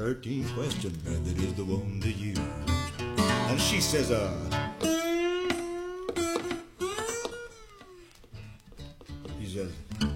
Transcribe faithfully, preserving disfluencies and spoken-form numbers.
thirteenth question, and it is the one to use. And she says, uh, he says,